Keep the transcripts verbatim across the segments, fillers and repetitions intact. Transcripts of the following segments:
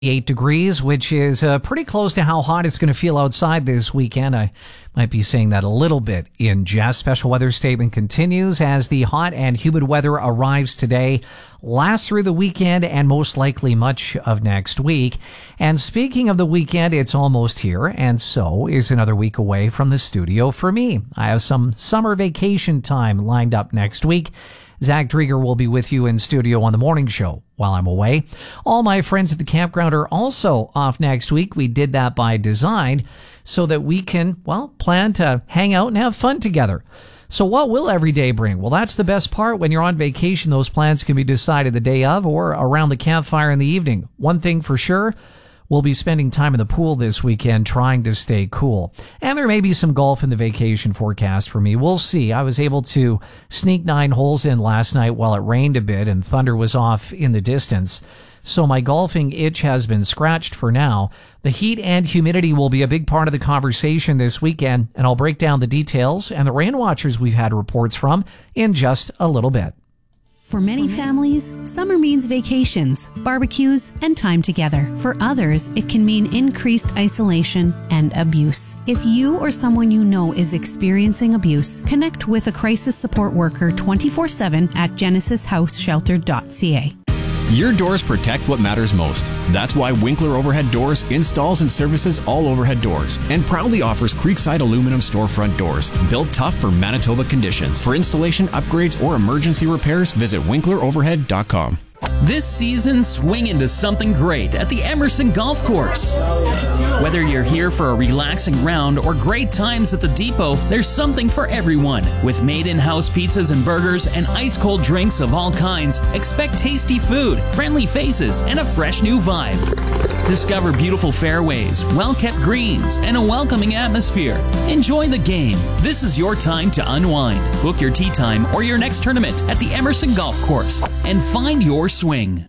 Eight degrees, which is uh, pretty close to how hot it's going to feel outside this weekend. I might be saying that a little bit in jest. Special weather statement continues as the hot and humid weather arrives today, lasts through the weekend, and most likely much of next week. And speaking of the weekend, it's almost here, and so is another week away from the studio for me. I have some summer vacation time lined up next week. Zach Drieger will be with you in studio on the morning show while I'm away. All my friends at the campground are also off next week. We did that by design so that we can, well, plan to hang out and have fun together. So what will every day bring? Well, that's the best part. When you're on vacation, those plans can be decided the day of or around the campfire in the evening. One thing for sure, we'll be spending time in the pool this weekend trying to stay cool. And there may be some golf in the vacation forecast for me. We'll see. I was able to sneak nine holes in last night while it rained a bit and thunder was off in the distance. So my golfing itch has been scratched for now. The heat and humidity will be a big part of the conversation this weekend, and I'll break down the details and the rain watchers we've had reports from in just a little bit. For many families, summer means vacations, barbecues, and time together. For others, it can mean increased isolation and abuse. If you or someone you know is experiencing abuse, connect with a crisis support worker twenty-four seven at genesis house shelter dot c a. Your doors protect what matters most. That's why Winkler Overhead Doors installs and services all overhead doors and proudly offers Creekside aluminum storefront doors, built tough for Manitoba conditions. For installation, upgrades, or emergency repairs, visit winkler overhead dot com. This season, swing into something great at the Emerson Golf Course. Whether you're here for a relaxing round or great times at the depot, there's something for everyone. With made-in-house pizzas and burgers and ice-cold drinks of all kinds, expect tasty food, friendly faces, and a fresh new vibe. Discover beautiful fairways, well-kept greens, and a welcoming atmosphere. Enjoy the game. This is your time to unwind. Book your tee time or your next tournament at the Emerson Golf Course and find your swing.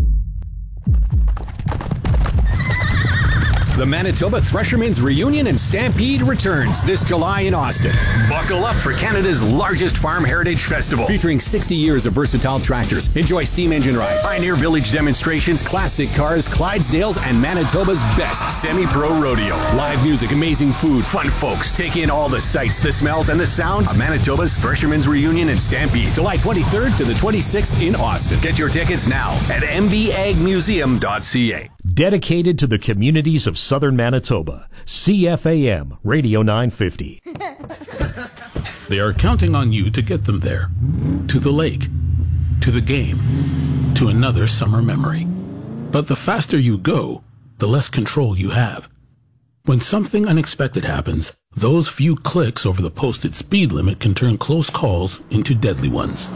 The Manitoba Threshermen's Reunion and Stampede returns this July in Austin. Buckle up for Canada's largest farm heritage festival. Featuring sixty years of versatile tractors. Enjoy steam engine rides, Pioneer Village demonstrations, classic cars, Clydesdales, and Manitoba's best semi-pro rodeo. Live music, amazing food, fun folks. Take in all the sights, the smells, and the sounds of Manitoba's Threshermen's Reunion and Stampede. July twenty-third to the twenty-sixth in Austin. Get your tickets now at m b ag museum dot c a. Dedicated to the communities of Southern Manitoba, C F A M Radio nine fifty. They are counting on you to get them there. To the lake, to the game, to another summer memory. But the faster you go, the less control you have. When something unexpected happens, those few clicks over the posted speed limit can turn close calls into deadly ones.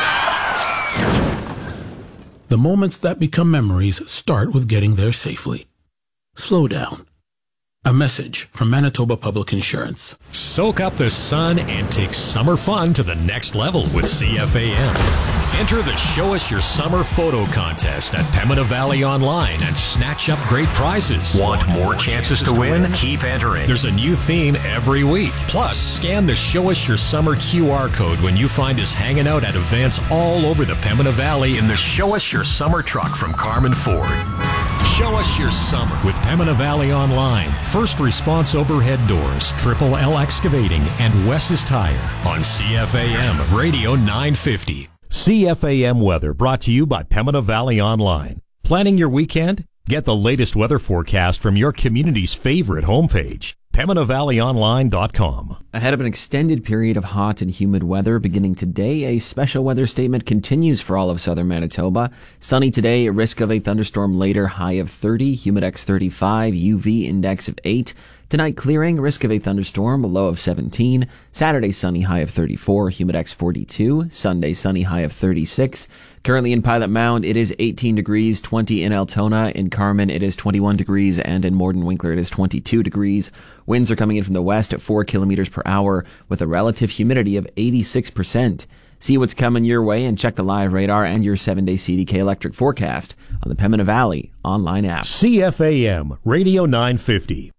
The moments that become memories start with getting there safely. Slow down. A message from Manitoba Public Insurance. Soak up the sun and take summer fun to the next level with C F A M. Enter the Show Us Your Summer photo contest at Pembina Valley Online and snatch up great prizes. Want more chances to win? Keep entering. There's a new theme every week. Plus, scan the Show Us Your Summer Q R code when you find us hanging out at events all over the Pembina Valley in the Show Us Your Summer truck from Carmen Ford. Show us your summer with Pembina Valley Online, First Response Overhead Doors, Triple L Excavating, and Wes's Tire on C F A M Radio nine fifty. C F A M weather brought to you by Pembina Valley Online. Planning your weekend? Get the latest weather forecast from your community's favorite homepage, pembina valley online dot com. Ahead of an extended period of hot and humid weather beginning today, a special weather statement continues for all of southern Manitoba. Sunny today, a risk of a thunderstorm later, high of thirty, humidex thirty-five, U V index of eight. Tonight, clearing, risk of a thunderstorm, a low of seventeen. Saturday, sunny, high of thirty-four, humidex forty-two. Sunday, sunny, high of thirty-six. Currently in Pilot Mound, it is eighteen degrees, twenty in Altona. In Carmen, it is twenty-one degrees, and in Morden Winkler, it is twenty-two degrees. Winds are coming in from the west at four kilometers per hour with a relative humidity of eighty-six percent. See what's coming your way and check the live radar and your seven-day C D K electric forecast on the Pembina Valley online app. C F A M Radio nine fifty.